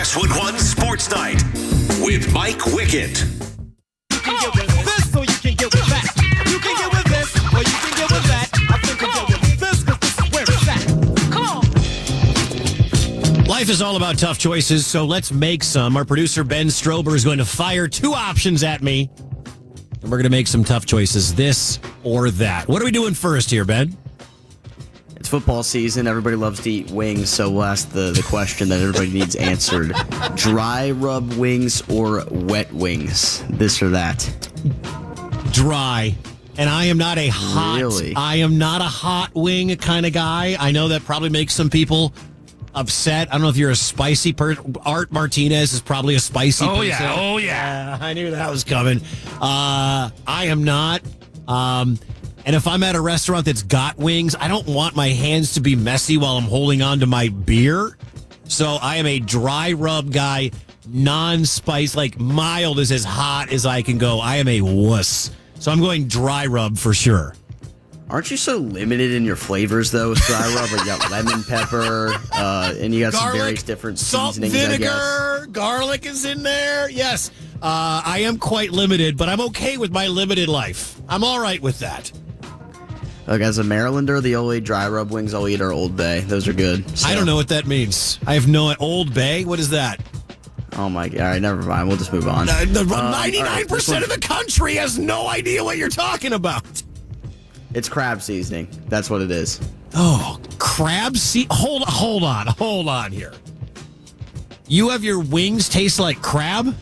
Westwood One Sports Night with Mike Wickett. You can get with this or you can get with that. You can get with this or you can get with that. I think you get with this because this is where it's at. Come on. Life is all about tough choices, so let's make some. Our producer, Ben Strober, is going to fire two options at me, and we're going to make some tough choices, this or that. What are we doing first here, Ben? It's football season. Everybody loves to eat wings, so we'll ask the question that everybody needs answered. Dry rub wings or wet wings? This or that? Dry. And I am not a hot, Really? I am not a hot wing kind of guy. I know that probably makes some people upset. I don't know if you're a spicy person. Art Martinez is probably a spicy person. Oh, yeah. I knew that was coming. I am not. And if I'm at a restaurant that's got wings, I don't want my hands to be messy while I'm holding on to my beer. So I am a dry rub guy, non-spice, like mild is as hot as I can go. I am a wuss. So I'm going dry rub for sure. Aren't you so limited in your flavors, though, with dry rub? Like you got lemon pepper, and you got some various different salt, seasonings, vinegar, garlic is in there. Yes, I am quite limited, but I'm okay with my limited life. I'm all right with that. Like, as a Marylander, the only dry rub wings I'll eat are Old Bay. Those are good. So. I don't know what that means. I have no... Old Bay? What is that? Oh, my God. All right, never mind. We'll just move on. 99% of the country has no idea what you're talking about. It's crab seasoning. That's what it is. Oh, crab Hold on here. You have your wings taste like crab?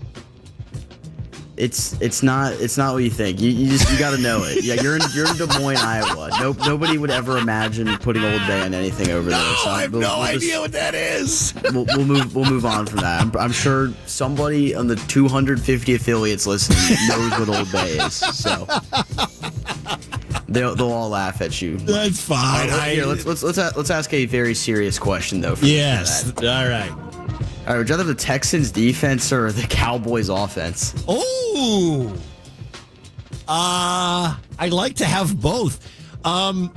It's not what you think. You got to know it. Yeah, you're in Des Moines, Iowa. Nobody would ever imagine putting Old Bay on anything over there. So I have no idea what that is. We'll move on from that. I'm sure somebody on the 250 affiliates listening knows what Old Bay is. So they'll all laugh at you. That's fine. Let's ask a very serious question though. Yes. All right. All right, would you rather the Texans defense or the Cowboys offense? Oh, I'd like to have both. Can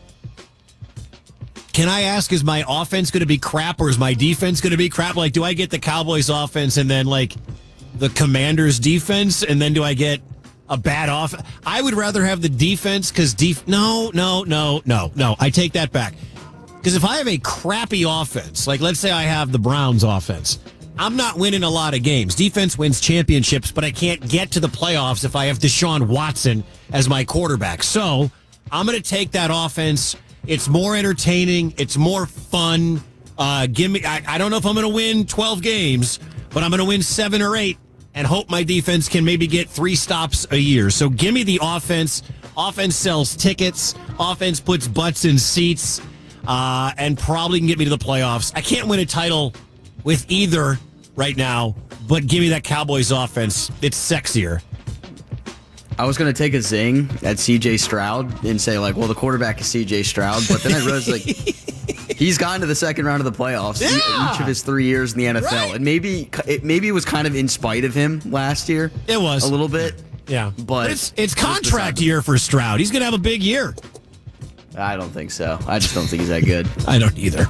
I ask, is my offense going to be crap or is my defense going to be crap? Like, do I get the Cowboys offense and then like the Commanders defense, and then do I get a bad offense? I would rather have the defense because No. I take that back. Because if I have a crappy offense, like let's say I have the Browns offense, I'm not winning a lot of games. Defense wins championships, but I can't get to the playoffs if I have Deshaun Watson as my quarterback. So I'm going to take that offense. It's more entertaining. It's more fun. I don't know if I'm going to win 12 games, but I'm going to win 7 or 8 and hope my defense can maybe get 3 stops a year. So give me the offense. Offense sells tickets. Offense puts butts in seats. And probably can get me to the playoffs. I can't win a title with either right now, but give me that Cowboys offense. It's sexier. I was going to take a zing at C.J. Stroud and say, like, well, the quarterback is C.J. Stroud, but then I realized, like, he's gotten to the second round of the playoffs each of his 3 years in the NFL. Right. And maybe it was kind of in spite of him last year. It was. A little bit. Yeah. But it's contract year for Stroud. He's going to have a big year. I don't think so. I just don't think he's that good. I don't either.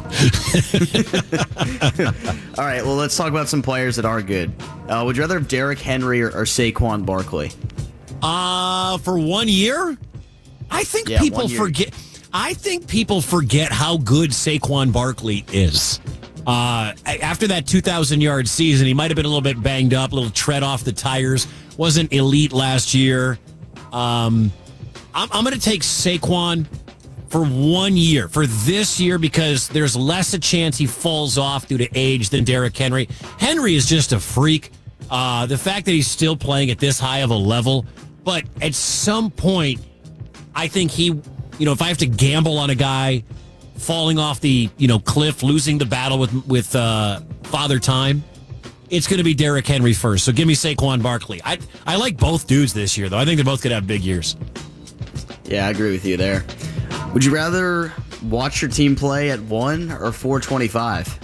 All right, well, let's talk about some players that are good. Would you rather have Derrick Henry or Saquon Barkley? For 1 year? I think people forget. I think people forget how good Saquon Barkley is. After that 2,000-yard season, he might have been a little bit banged up, a little tread off the tires. Wasn't elite last year. I'm going to take Saquon for 1 year, for this year, because there's less a chance he falls off due to age than Derrick Henry. Henry is just a freak. The fact that he's still playing at this high of a level, but at some point, I think if I have to gamble on a guy falling off the, cliff, losing the battle with Father Time, it's going to be Derrick Henry first. So give me Saquon Barkley. I like both dudes this year, though. I think they're both going to have big years. Yeah, I agree with you there. Would you rather watch your team play at 1 or 425?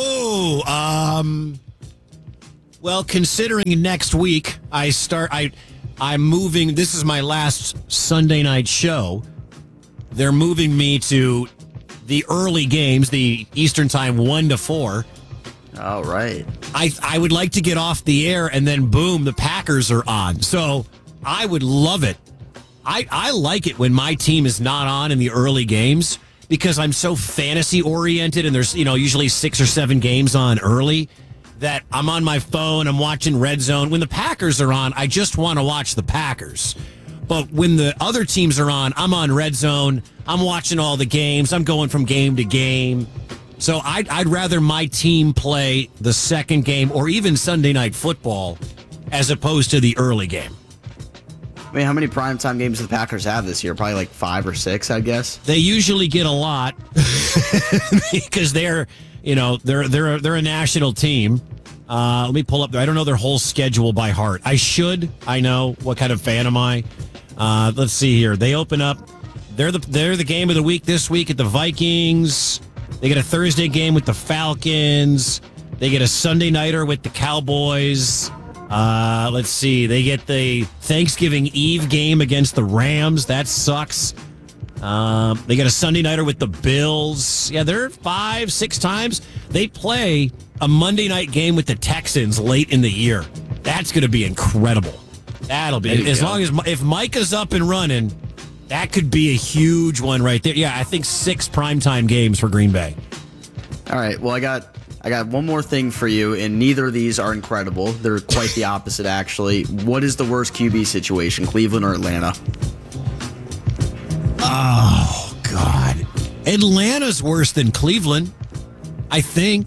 Well, considering next week I'm moving. This is my last Sunday night show. They're moving me to the early games, the Eastern time 1 to 4. Oh, right. I would like to get off the air and then boom, the Packers are on. So I would love it. I like it when my team is not on in the early games because I'm so fantasy oriented and there's, usually 6 or 7 games on early that I'm on my phone, I'm watching Red Zone. When the Packers are on, I just want to watch the Packers. But when the other teams are on Red Zone. I'm watching all the games. I'm going from game to game. So I'd rather my team play the second game or even Sunday Night Football as opposed to the early game. I mean, how many primetime games do the Packers have this year? Probably like 5 or 6, I guess. They usually get a lot because they're a national team. Let me pull up. I don't know their whole schedule by heart. I should. I know. What kind of fan am I? Let's see here. They open up. They're the game of the week this week at the Vikings. They get a Thursday game with the Falcons. They get a Sunday nighter with the Cowboys. Let's see. They get the Thanksgiving Eve game against the Rams. That sucks. They get a Sunday nighter with the Bills. Yeah, they're 5-6 times. They play a Monday night game with the Texans late in the year. That's going to be incredible. That'll be long as if Micah's up and running. That could be a huge one right there. Yeah, I think 6 primetime games for Green Bay. All right. Well, I got one more thing for you, and neither of these are incredible. They're quite the opposite, actually. What is the worst QB situation, Cleveland or Atlanta? Oh, God. Atlanta's worse than Cleveland, I think.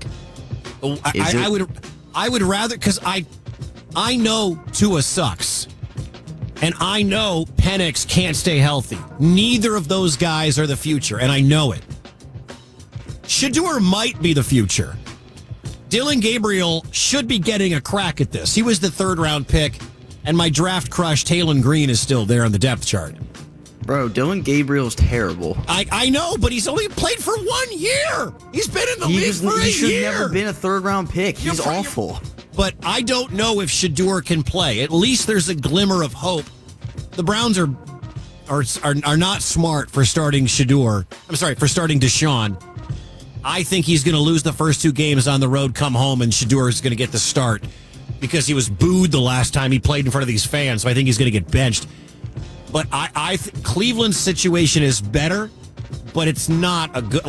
I would rather, because I know Tua sucks. And I know Penix can't stay healthy. Neither of those guys are the future, and I know it. Shedeur might be the future. Dylan Gabriel should be getting a crack at this. He was the 3rd-round pick, and my draft crush, Taylon Green, is still there on the depth chart. Bro, Dylan Gabriel's terrible. I know, but he's only played for 1 year. He's been in the league for a year. He should have never been a 3rd-round pick. He's awful. But I don't know if Shedeur can play. At least there's a glimmer of hope. The Browns are not smart for starting Shedeur. I'm sorry, for starting Deshaun. I think he's going to lose the first 2 games on the road, come home, and Shedeur is going to get the start because he was booed the last time he played in front of these fans. So I think he's going to get benched. But Cleveland's situation is better, but it's not a good,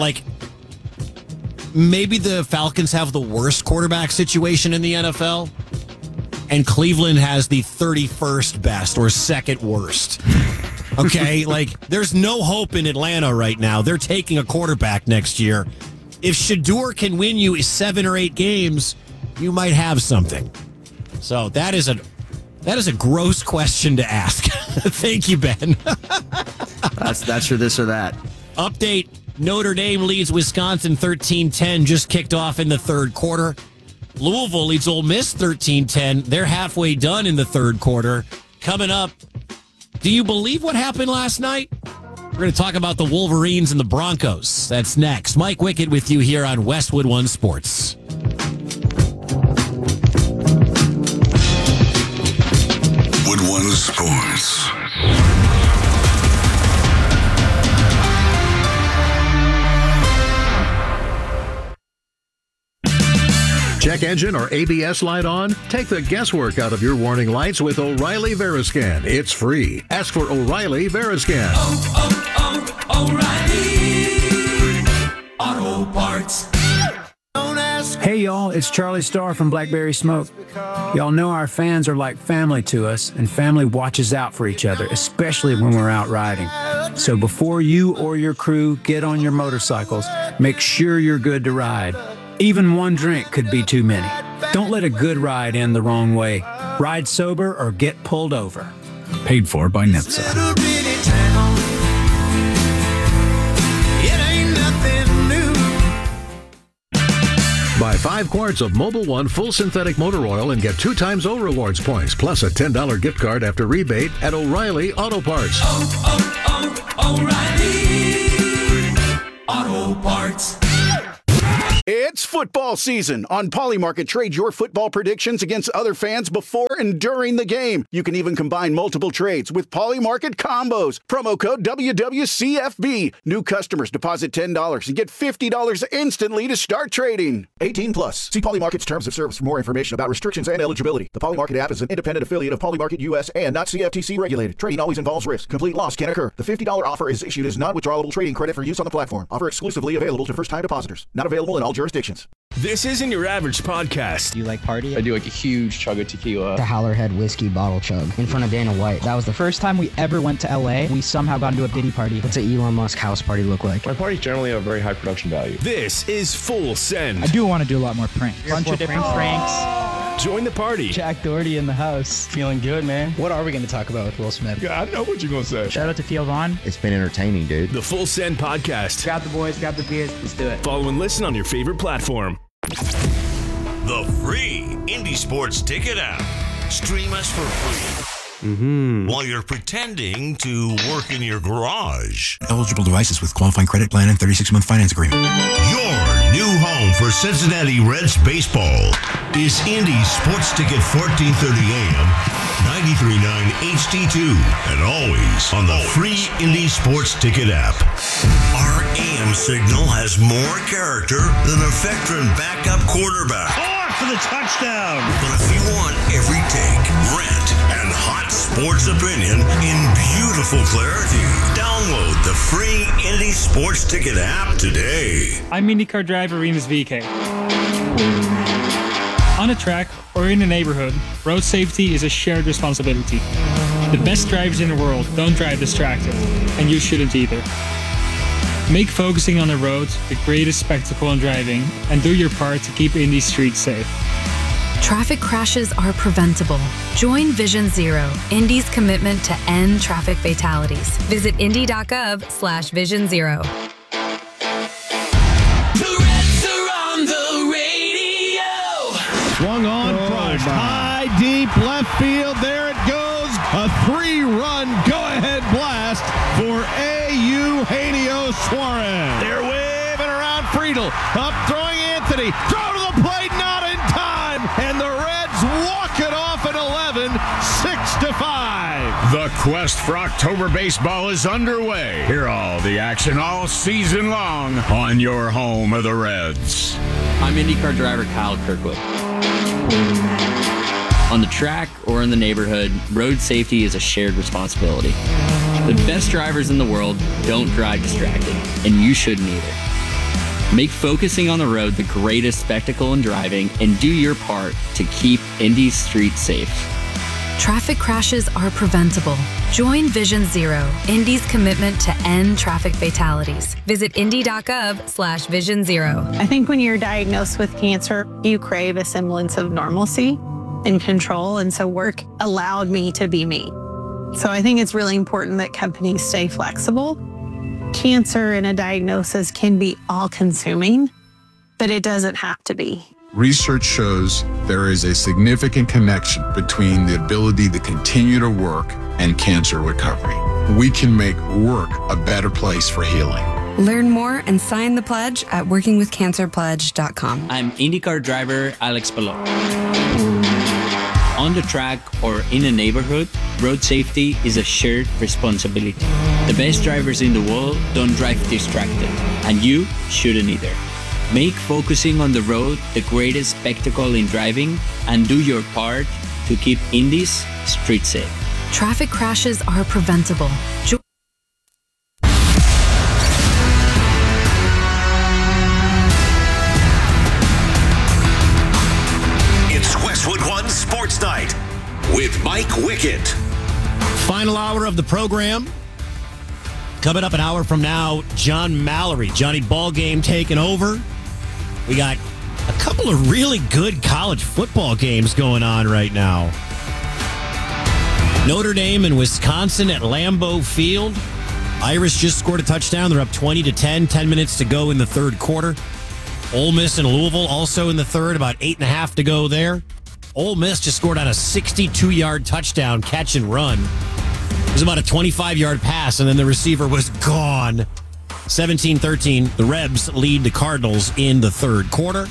maybe the Falcons have the worst quarterback situation in the NFL, and Cleveland has the 31st best or 2nd worst. Okay? There's no hope in Atlanta right now. They're taking a quarterback next year. If Shedeur can win you 7 or 8 games, you might have something. So that is a gross question to ask. Thank you, Ben. That's your this or that. Update. Notre Dame leads Wisconsin 13-10, just kicked off in the 3rd quarter. Louisville leads Ole Miss 13-10. They're halfway done in the 3rd quarter. Coming up, do you believe what happened last night? We're going to talk about the Wolverines and the Broncos. That's next. Mike Wickett with you here on Westwood One Sports. Wood One Sports. Check engine or ABS light on? Take the guesswork out of your warning lights with O'Reilly Veriscan. It's free. Ask for O'Reilly Veriscan. O'Reilly Auto Parts. Hey y'all, it's Charlie Starr from Blackberry Smoke. Y'all know our fans are like family to us, and family watches out for each other, especially when we're out riding. So before you or your crew get on your motorcycles, make sure you're good to ride. Even one drink could be too many. Don't let a good ride end the wrong way. Ride sober or get pulled over. Paid for by NHTSA. Buy 5 quarts of Mobil 1 full synthetic motor oil and get 2 times O Rewards points, plus a $10 gift card after rebate at O'Reilly Auto Parts. O'Reilly Auto Parts. It's football season. On Polymarket, trade your football predictions against other fans before and during the game. You can even combine multiple trades with Polymarket combos. Promo code WWCFB. New customers deposit $10 and get $50 instantly to start trading. 18 plus. See Polymarket's terms of service for more information about restrictions and eligibility. The Polymarket app is an independent affiliate of Polymarket US and not CFTC regulated. Trading always involves risk. Complete loss can occur. The $50 offer is issued as non-withdrawable trading credit for use on the platform. Offer exclusively available to first-time depositors. Not available in all jurisdictions. This isn't your average podcast. Do you like party? I do like a huge chug of tequila. The Howlerhead whiskey bottle chug in front of Dana White. That was the first time we ever went to LA. We somehow got into a Diddy party. What's an Elon Musk house party look like? My parties generally have very high production value. This is Full Send. I do want to do a lot more pranks. Bunch of different pranks. Join the party. Jack Doherty in the house. Feeling good, man. What are we going to talk about with Will Smith? Yeah, I know what you're going to say. Shout out to Theo Vaughn. It's been entertaining, dude. The Full Send podcast. Grab the boys, grab the beers. Let's do it. Follow and listen on your favorite platform. The free Indie Sports Ticket app. Stream us for free. While you're pretending to work in your garage. Eligible devices with qualifying credit plan and 36-month finance agreement. Your new home for Cincinnati Reds baseball is Indie Sports Ticket 1430 AM, 93.9 HD2, and always on the free Indie Sports Ticket app. Our AM signal has more character than a veteran backup quarterback. For the touchdown. But if you want every take, rant, and hot sports opinion in beautiful clarity, download the free Indie Sports Ticket app today. I'm IndyCar driver Remus VK. On a track or in a neighborhood, road safety is a shared responsibility. The best drivers in the world don't drive distracted, and you shouldn't either. Make focusing on the road the greatest spectacle in driving, and do your part to keep Indy streets safe. Traffic crashes are preventable. Join Vision Zero, Indy's commitment to end traffic fatalities. Visit indy.gov/Vision Zero. The Reds are on the radio. Swung on, crushed, high, deep left field. There it goes. A 3-run go-ahead blast for Eugenio Suarez. They're waving around Friedel. Up throwing Anthony. Throw to the plate, not in time. And the Reds walk it off at 11, 6-5. The quest for October baseball is underway. Hear all the action all season long on your home of the Reds. I'm IndyCar driver Kyle Kirkwood. On the track or in the neighborhood, road safety is a shared responsibility. The best drivers in the world don't drive distracted, and you shouldn't either. Make focusing on the road the greatest spectacle in driving, and do your part to keep Indy's streets safe. Traffic crashes are preventable. Join Vision Zero, Indy's commitment to end traffic fatalities. Visit indy.gov/Vision Zero. I think when you're diagnosed with cancer, you crave a semblance of normalcy and control, and so work allowed me to be me. So I think it's really important that companies stay flexible. Cancer and a diagnosis can be all-consuming, but it doesn't have to be. Research shows there is a significant connection between the ability to continue to work and cancer recovery. We can make work a better place for healing. Learn more and sign the pledge at workingwithcancerpledge.com. I'm IndyCar driver Alex Palou. On the track or in a neighborhood, road safety is a shared responsibility. The best drivers in the world don't drive distracted, and you shouldn't either. Make focusing on the road the greatest spectacle in driving, and do your part to keep Indy's streets safe. Traffic crashes are preventable. It's Westwood One Sports Night with Mike Wickett. Final hour of the program. Coming up an hour from now, John Mallory, Johnny Ballgame taking over. We got a couple of really good college football games going on right now. Notre Dame and Wisconsin at Lambeau Field. Irish just scored a touchdown. They're up 20-10, 10 minutes to go in the third quarter. Ole Miss and Louisville also in the third, about 8.5 to go there. Ole Miss just scored on a 62-yard touchdown, catch and run. It was about a 25-yard pass, and then the receiver was gone. 17-13, the Rebs lead the Cardinals in the third quarter.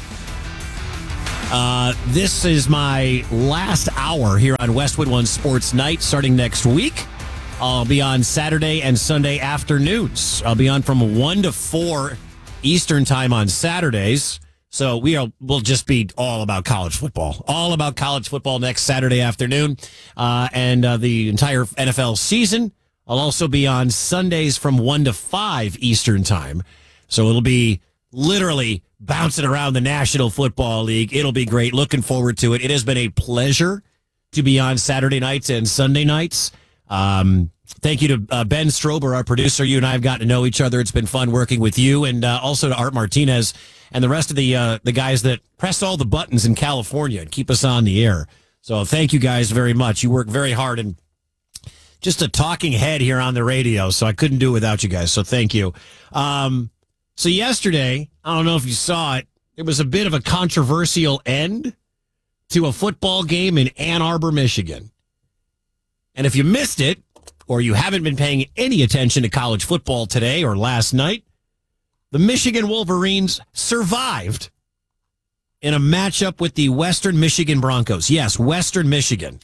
This is my last hour here on Westwood One Sports Night starting next week. I'll be on Saturday and Sunday afternoons. I'll be on from 1 to 4 Eastern time on Saturdays. So we'll just be all about college football. All about college football next Saturday afternoon. And the entire NFL season. I'll also be on Sundays from 1 to 5 Eastern time. So it'll be literally bouncing around the National Football League. It'll be great. Looking forward to it. It has been a pleasure to be on Saturday nights and Sunday nights. Thank you to Ben Strober, our producer. You and I have gotten to know each other. It's been fun working with you, and also to Art Martinez and the rest of the guys that press all the buttons in California and keep us on the air. So thank you guys very much. You work very hard, and just a talking head here on the radio, so I couldn't do it without you guys. So thank you. So yesterday, I don't know if you saw it, it was a bit of a controversial end to a football game in Ann Arbor, Michigan. And if you missed it, or you haven't been paying any attention to college football today or last night, the Michigan Wolverines survived in a matchup with the Western Michigan Broncos. Yes, Western Michigan.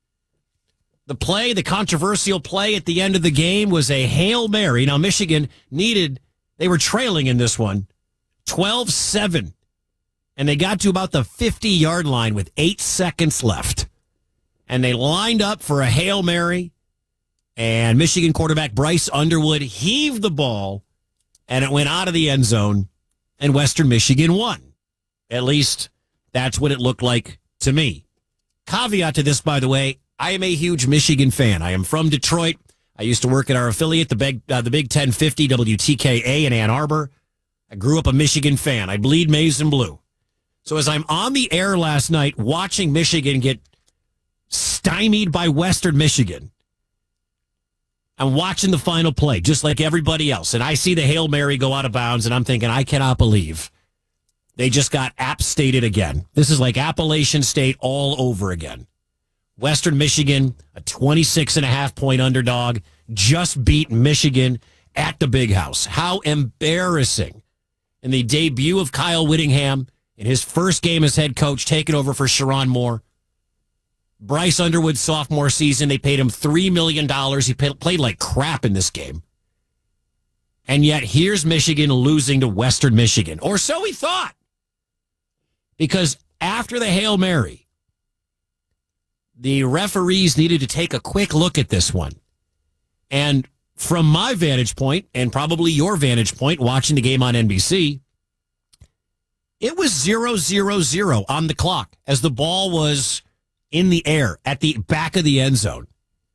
The controversial play at the end of the game was a Hail Mary. Now, Michigan they were trailing in this one, 12-7. And they got to about the 50-yard line with 8 seconds left. And they lined up for a Hail Mary. And Michigan quarterback Bryce Underwood heaved the ball. And it went out of the end zone. And Western Michigan won. At least that's what it looked like to me. Caveat to this, by the way, I am a huge Michigan fan. I am from Detroit. I used to work at our affiliate, the Big 1050 WTKA in Ann Arbor. I grew up a Michigan fan. I bleed maize and blue. So as I'm on the air last night watching Michigan get stymied by Western Michigan, I'm watching the final play, just like everybody else. And I see the Hail Mary go out of bounds, and I'm thinking, I cannot believe they just got App Stated again. This is like Appalachian State all over again. Western Michigan, a 26.5-point underdog, just beat Michigan at the Big House. How embarrassing. In the debut of Kyle Whittingham, in his first game as head coach, taking over for Sherrone Moore. Bryce Underwood's sophomore season, they paid him $3 million. He played like crap in this game. And yet, here's Michigan losing to Western Michigan. Or so we thought. Because after the Hail Mary, the referees needed to take a quick look at this one. And from my vantage point, and probably your vantage point, watching the game on NBC, it was 0-0-0 on the clock as the ball was in the air at the back of the end zone.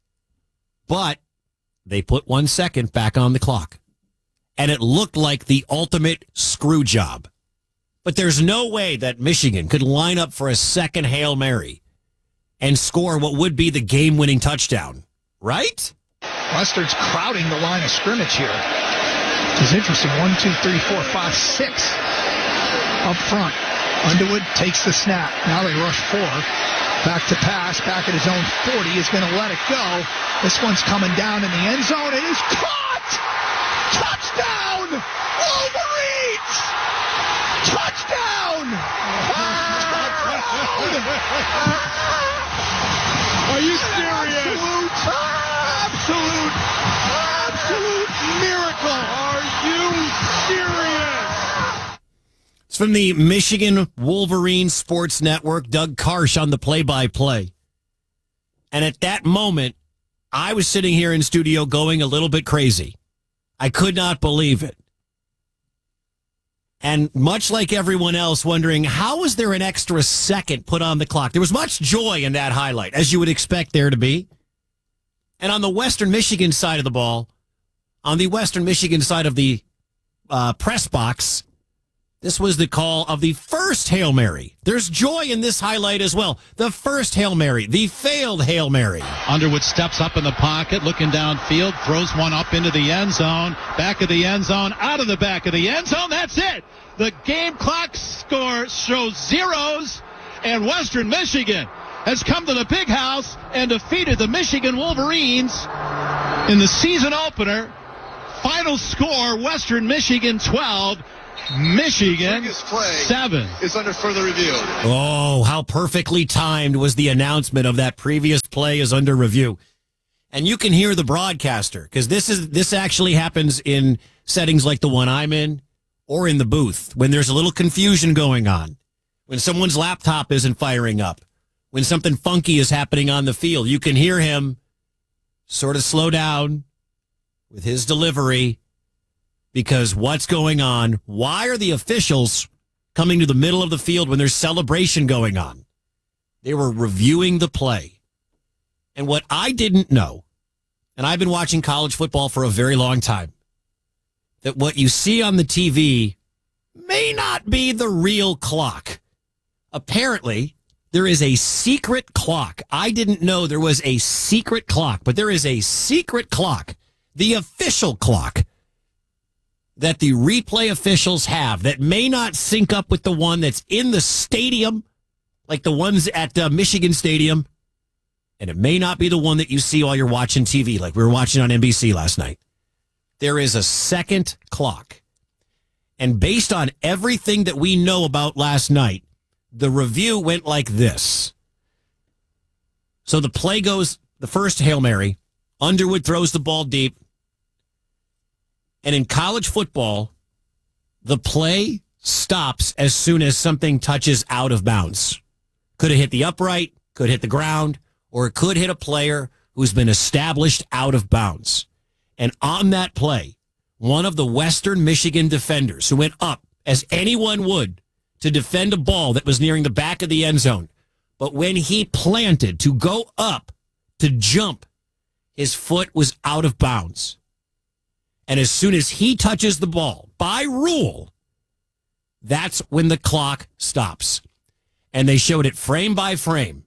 But they put 1 second back on the clock. And it looked like the ultimate screw job. But there's no way that Michigan could line up for a second Hail Mary and score what would be the game-winning touchdown, right? Mustard's crowding the line of scrimmage here. Which is interesting. 1, 2, 3, 4, 5, 6 up front. Underwood takes the snap. Now they rush 4. Back to pass. Back at his own 40. Is going to let it go. This one's coming down in the end zone. It is caught! Touchdown! Wolverines! Touchdown! Are you serious? Absolute miracle. Are you serious? It's from the Michigan Wolverine Sports Network. Doug Karsh on the play-by-play. And at that moment, I was sitting here in studio going a little bit crazy. I could not believe it. And much like everyone else, wondering, how was there an extra second put on the clock? There was much joy in that highlight, as you would expect there to be. And on the Western Michigan side of the ball, on the Western Michigan side of the press box, this was the call of the first Hail Mary. There's joy in this highlight as well. The first Hail Mary, the failed Hail Mary. Underwood steps up in the pocket, looking downfield, throws one up into the end zone, back of the end zone, out of the back of the end zone. That's it. The game clock score shows zeros, and Western Michigan has come to the Big House and defeated the Michigan Wolverines in the season opener Final score, Western Michigan 12, Michigan 7. Is under further review. Oh, how perfectly timed was the announcement of that previous play is under review. And you can hear the broadcaster, because this actually happens in settings like the one I'm in or in the booth, when there's a little confusion going on, when someone's laptop isn't firing up, when something funky is happening on the field. You can hear him sort of slow down with his delivery, because what's going on? Why are the officials coming to the middle of the field when there's celebration going on? They were reviewing the play. And what I didn't know, and I've been watching college football for a very long time, that what you see on the TV may not be the real clock. Apparently, there is a secret clock. I didn't know there was a secret clock, but there is a secret clock, the official clock, that the replay officials have that may not sync up with the one that's in the stadium, like the ones at Michigan Stadium. And it may not be the one that you see while you're watching TV, like we were watching on NBC last night. There is a second clock. And based on everything that we know about last night, the review went like this. So the play goes, the first Hail Mary, Underwood throws the ball deep. And in college football, the play stops as soon as something touches out of bounds. Could have hit the upright, could hit the ground, or it could hit a player who's been established out of bounds. And on that play, one of the Western Michigan defenders who went up, as anyone would, to defend a ball that was nearing the back of the end zone. But when he planted to go up, to jump, his foot was out of bounds. And as soon as he touches the ball, by rule, that's when the clock stops. And they showed it frame by frame.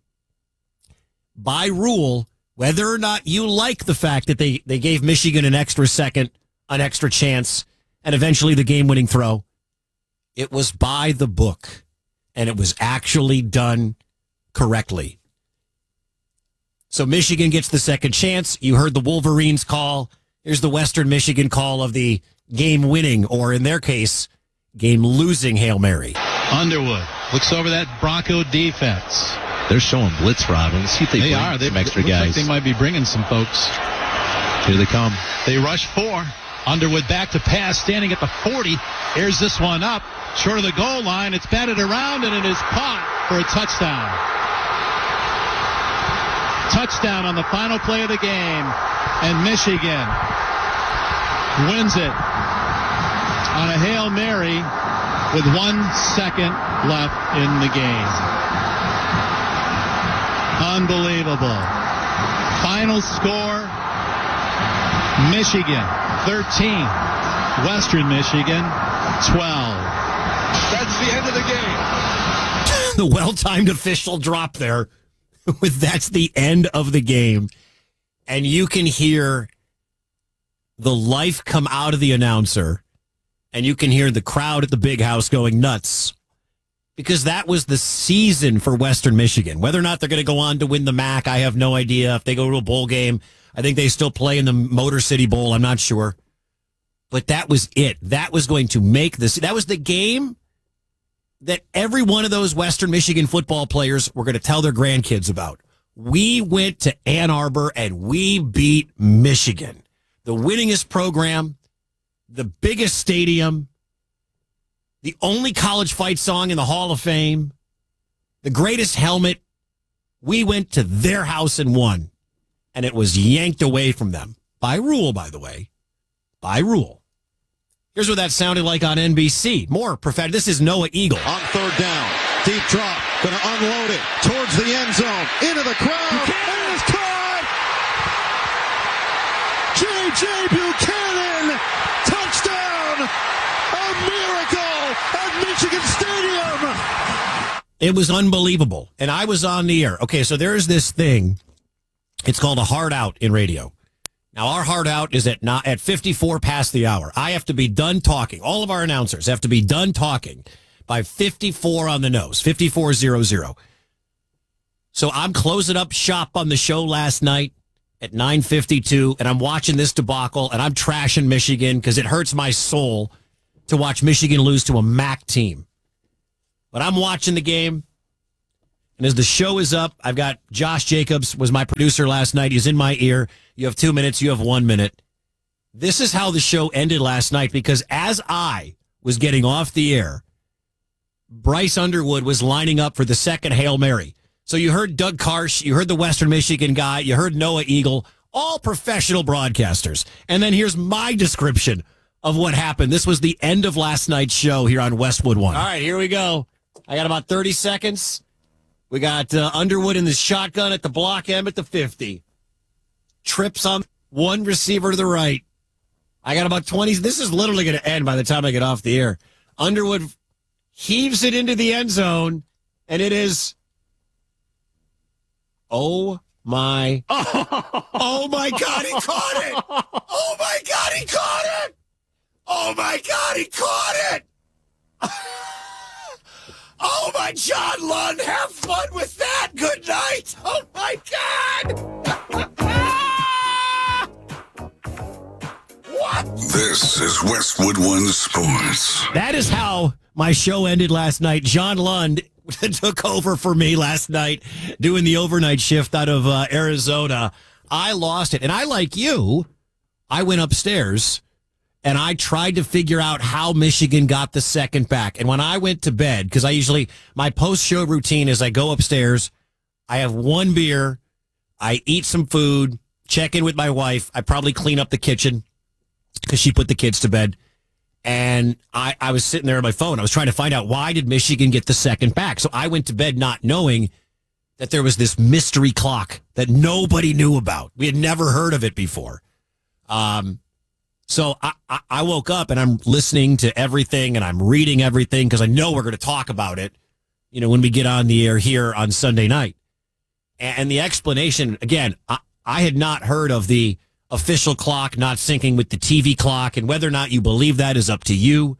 By rule, whether or not you like the fact that they gave Michigan an extra second, an extra chance, and eventually the game-winning throw, it was by the book, and it was actually done correctly. So Michigan gets the second chance. You heard the Wolverines call. Here's the Western Michigan call of the game-winning, or in their case, game-losing Hail Mary. Underwood looks over that Bronco defense. They're showing blitz, Rob. Let's see if they bring some extra guys. Like they might be bringing some folks. Here they come. They rush 4. Underwood back to pass, standing at the 40. Here's this one up, short of the goal line. It's batted around, and it is caught for a touchdown. Touchdown on the final play of the game. And Michigan wins it on a Hail Mary with 1 second left in the game. Unbelievable. Final score, Michigan 13, Western Michigan 12. That's the end of the game. The well-timed official drop there with that's the end of the game. And you can hear the life come out of the announcer, and you can hear the crowd at the big house going nuts. Because that was the season for Western Michigan. Whether or not they're going to go on to win the MAC, I have no idea. If they go to a bowl game, I think they still play in the Motor City Bowl. I'm not sure. But that was it. That was going to make this. That was the game that every one of those Western Michigan football players were going to tell their grandkids about. We went to Ann Arbor and we beat Michigan. The winningest program, the biggest stadium, the only college fight song in the Hall of Fame, the greatest helmet. We went to their house and won, and it was yanked away from them. By rule, by the way. By rule. Here's what that sounded like on NBC. More prophetic. This is Noah Eagle. On third down, deep drop, going to unload it towards the end zone, into the crowd, and it's caught! J.J. Buchanan, touchdown! A miracle at Michigan Stadium! It was unbelievable, and I was on the air. Okay, so there's this thing. It's called a hard out in radio. Now, our hard out is at 54 past the hour. I have to be done talking. All of our announcers have to be done talking by 54 on the nose, 54:00. So I'm closing up shop on the show last night, at 9:52, and I'm watching this debacle, and I'm trashing Michigan because it hurts my soul to watch Michigan lose to a MAC team. But I'm watching the game, and as the show is up, I've got Josh Jacobs was my producer last night. He's in my ear. You have 2 minutes. You have 1 minute. This is how the show ended last night, because as I was getting off the air, Bryce Underwood was lining up for the second Hail Mary. So you heard Doug Karsh, you heard the Western Michigan guy, you heard Noah Eagle, all professional broadcasters. And then here's my description of what happened. This was the end of last night's show here on Westwood One. All right, here we go. I got about 30 seconds. We got Underwood in the shotgun at the block M at the 50. Trips on one receiver to the right. I got about 20. This is literally going to end by the time I get off the air. Underwood heaves it into the end zone, and it is... Oh my God, he caught it. Oh my God, he caught it. Oh my God, he caught it. Oh my John Lund, have fun with that. Good night. Oh my God. What? This is Westwood One Sports. That is how my show ended last night. John Lund took over for me last night doing the overnight shift out of Arizona. I lost it. And I, like you, I went upstairs and I tried to figure out how Michigan got the second back. And when I went to bed, because my post-show routine is I go upstairs, I have one beer, I eat some food, check in with my wife, I probably clean up the kitchen because she put the kids to bed. And I was sitting there on my phone. I was trying to find out, why did Michigan get the second back? So I went to bed not knowing that there was this mystery clock that nobody knew about. We had never heard of it before. So I woke up and I'm listening to everything and I'm reading everything because I know we're going to talk about it, when we get on the air here on Sunday night. And the explanation, again, I had not heard of the official clock not syncing with the TV clock, and whether or not you believe that is up to you.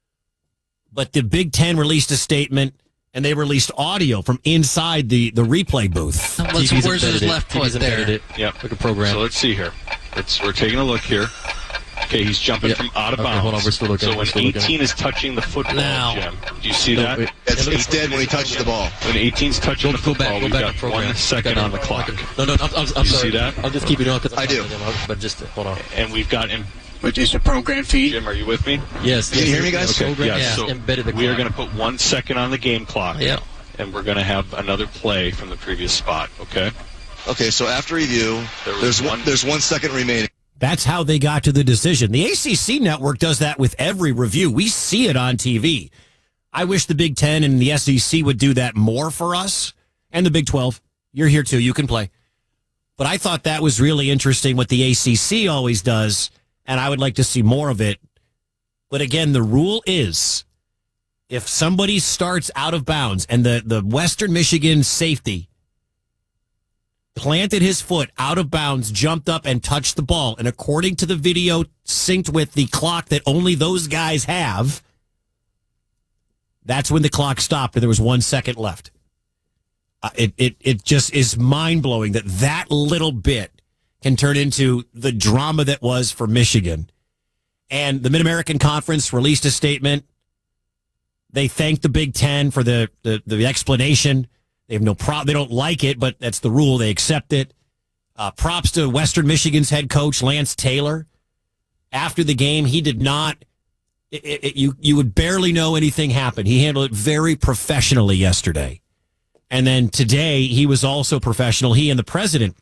But the Big Ten released a statement, and they released audio from inside the replay booth. Where's his left foot there? Yep. Like a program. So let's see here. We're taking a look here. Okay, he's jumping from out of bounds. Hold on, we're still looking. So when 18 is touching the football, Jim, do you see that? It's dead when he touches the ball. When 18's touching the football, we've got 1 second on the clock. No, I'm sorry. See that? I'll just keep it on because I do. But just hold on. And we've got him. Which is the program feed. Jim, are you with me? Yes. Can you hear me, guys? Okay. Yeah. So embedded the clock. We are going to put 1 second on the game clock. Yeah. And we're going to have another play from the previous spot. Okay. Okay. So after review, there's 1 second remaining. That's how they got to the decision. The ACC network does that with every review. We see it on TV. I wish the Big Ten and the SEC would do that more for us. And the Big 12. You're here too. You can play. But I thought that was really interesting what the ACC always does, and I would like to see more of it. But again, the rule is if somebody starts out of bounds and the Western Michigan safety planted his foot out of bounds, jumped up and touched the ball, and according to the video synced with the clock that only those guys have, that's when the clock stopped and there was 1 second left. It just is mind-blowing that little bit can turn into the drama that was for Michigan. And the Mid-American Conference released a statement. They thanked the Big Ten for the explanation. They have no problem. They don't like it, but that's the rule. They accept it. Props to Western Michigan's head coach, Lance Taylor. After the game, he did not. You would barely know anything happened. He handled it very professionally yesterday. And then today, he was also professional. He and the president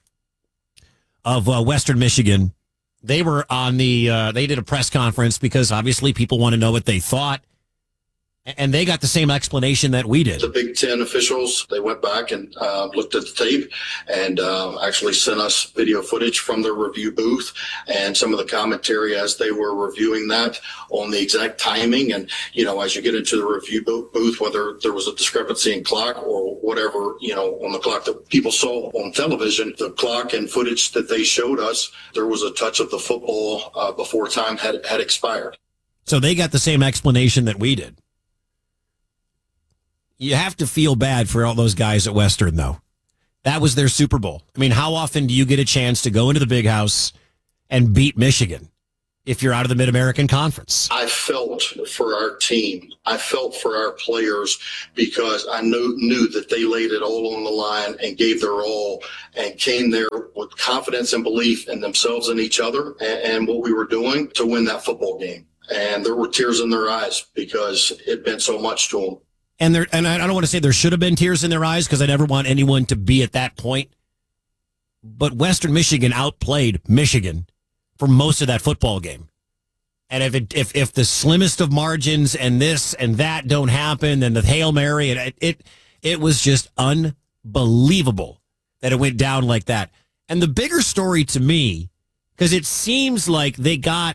of Western Michigan, they were on they did a press conference because obviously people want to know what they thought. And they got the same explanation that we did. The Big Ten officials, they went back and looked at the tape and actually sent us video footage from their review booth and some of the commentary as they were reviewing that on the exact timing. And, as you get into the review booth, whether there was a discrepancy in clock or whatever, on the clock that people saw on television, the clock and footage that they showed us, there was a touch of the football before time had expired. So they got the same explanation that we did. You have to feel bad for all those guys at Western, though. That was their Super Bowl. I mean, how often do you get a chance to go into the Big House and beat Michigan if you're out of the Mid-American Conference? I felt for our team. I felt for our players because I knew that they laid it all on the line and gave their all and came there with confidence and belief in themselves and each other and what we were doing to win that football game. And there were tears in their eyes because it meant so much to them. And I don't want to say there should have been tears in their eyes because I never want anyone to be at that point. But Western Michigan outplayed Michigan for most of that football game. And if the slimmest of margins and this and that don't happen, then the Hail Mary, and it was just unbelievable that it went down like that. And the bigger story to me, because it seems like they got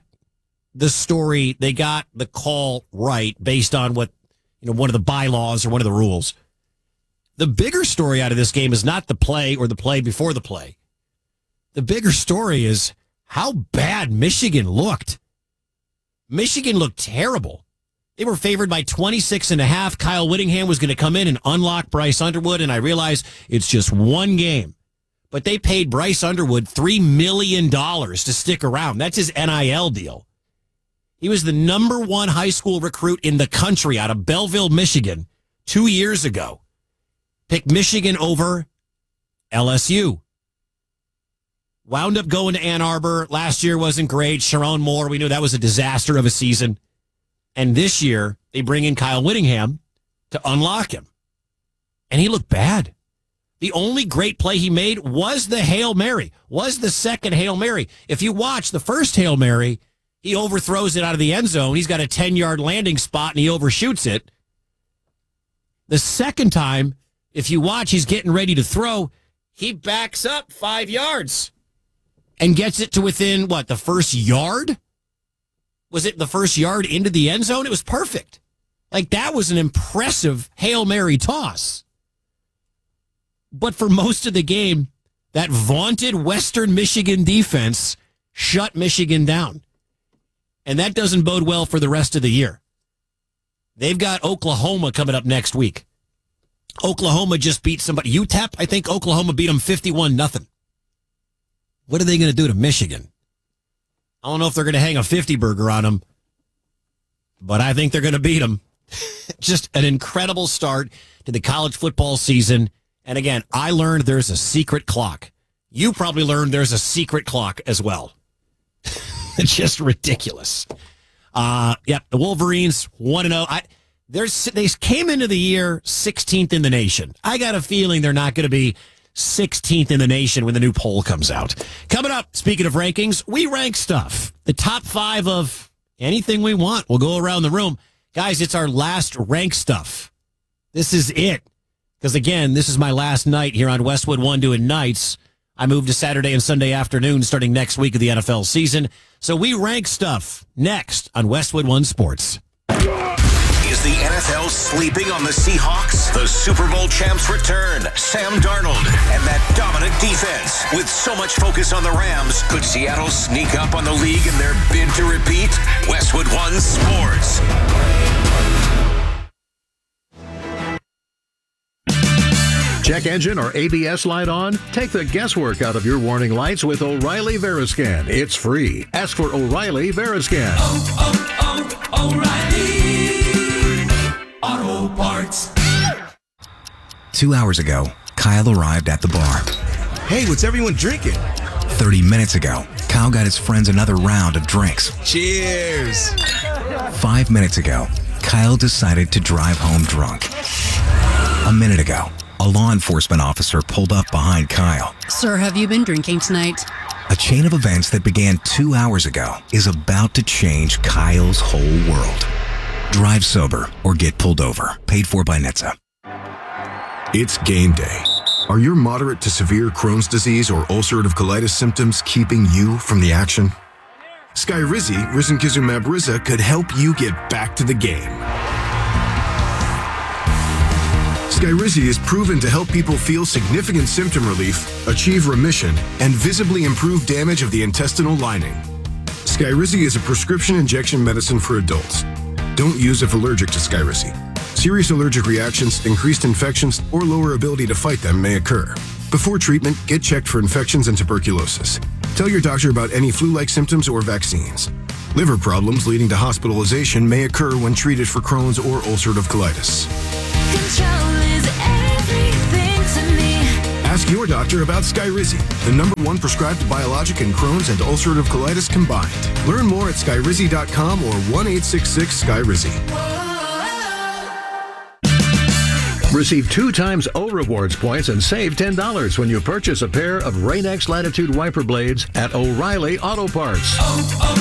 the call right based on what, one of the bylaws or one of the rules. The bigger story out of this game is not the play or the play before the play. The bigger story is how bad Michigan looked. Michigan looked terrible. They were favored by 26.5. Kyle Whittingham was going to come in and unlock Bryce Underwood, and I realize it's just one game. But they paid Bryce Underwood $3 million to stick around. That's his NIL deal. He was the number one high school recruit in the country out of Belleville, Michigan, 2 years ago. Picked Michigan over LSU. Wound up going to Ann Arbor. Last year wasn't great. Sharon Moore, we knew that was a disaster of a season. And this year, they bring in Kyle Whittingham to unlock him. And he looked bad. The only great play he made was the Hail Mary, was the second Hail Mary. If you watch the first Hail Mary, he overthrows it out of the end zone. He's got a 10-yard landing spot, and he overshoots it. The second time, if you watch, he's getting ready to throw. He backs up 5 yards and gets it to within, the first yard? Was it the first yard into the end zone? It was perfect. That was an impressive Hail Mary toss. But for most of the game, that vaunted Western Michigan defense shut Michigan down. And that doesn't bode well for the rest of the year. They've got Oklahoma coming up next week. Oklahoma just beat somebody. UTEP, I think Oklahoma beat them 51-0. What are they going to do to Michigan? I don't know if they're going to hang a 50-burger on them, but I think they're going to beat them. Just an incredible start to the college football season. And again, I learned there's a secret clock. You probably learned there's a secret clock as well. It's just ridiculous. The Wolverines 1-0. They came into the year 16th in the nation. I got a feeling they're not going to be 16th in the nation when the new poll comes out. Coming up, speaking of rankings, we rank stuff. The top 5 of anything we want. We'll go around the room. Guys, it's our last rank stuff. This is it. Because, again, this is my last night here on Westwood One doing nights. I moved to Saturday and Sunday afternoon starting next week of the NFL season. So we rank stuff next on Westwood One Sports. Is the NFL sleeping on the Seahawks? The Super Bowl champs return. Sam Darnold and that dominant defense. With so much focus on the Rams, could Seattle sneak up on the league in their bid to repeat? Westwood One Sports. Check engine or ABS light on? Take the guesswork out of your warning lights with O'Reilly Veriscan. It's free. Ask for O'Reilly Veriscan. O'Reilly Auto Parts. 2 hours ago, Kyle arrived at the bar. Hey, what's everyone drinking? 30 minutes ago, Kyle got his friends another round of drinks. Cheers! 5 minutes ago, Kyle decided to drive home drunk. A minute ago, a law enforcement officer pulled up behind Kyle. Sir, have you been drinking tonight? A chain of events that began 2 hours ago is about to change Kyle's whole world. Drive sober or get pulled over. Paid for by NHTSA. It's game day. Are your moderate to severe Crohn's disease or ulcerative colitis symptoms keeping you from the action? Skyrizi, risankizumab Riza, could help you get back to the game. Skyrizi is proven to help people feel significant symptom relief, achieve remission, and visibly improve damage of the intestinal lining. Skyrizi is a prescription injection medicine for adults. Don't use if allergic to Skyrizi. Serious allergic reactions, increased infections, or lower ability to fight them may occur. Before treatment, get checked for infections and tuberculosis. Tell your doctor about any flu-like symptoms or vaccines. Liver problems leading to hospitalization may occur when treated for Crohn's or ulcerative colitis. Control is everything to me. Ask your doctor about Skyrizi, the #1 prescribed biologic in Crohn's and ulcerative colitis combined. Learn more at skyrizi.com or 1-866-SKYRIZI. Receive 2 times O Rewards points and save $10 when you purchase a pair of Rain-X Latitude wiper blades at O'Reilly Auto Parts.